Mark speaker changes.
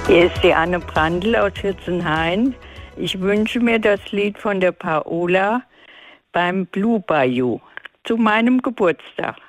Speaker 1: Hier ist die Anne Brandl aus Hirzenhain. Ich wünsche mir das Lied von der Paola beim Blue Bayou zu meinem Geburtstag.